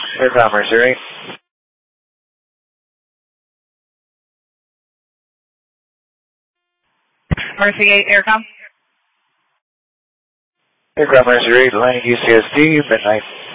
Aircraft Mercy 8. Mercy 8, Aircom. Aircraft Mercy 8, landing UCSD, midnight.